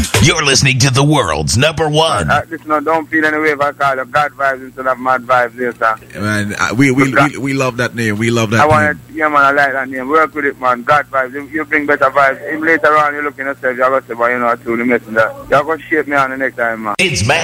You're listening to the world's number one. Listen, don't feel any way if I call it God Vibes instead of Mad Vibes there, sir. Man, we love that name. We love that name. Man, I like that name. Work with it, man. God Vibes. You bring better vibes. Even later on, you look in yourself, you're going to say, well, you know, I truly missing that. You're going to shape me on the next time, man. It's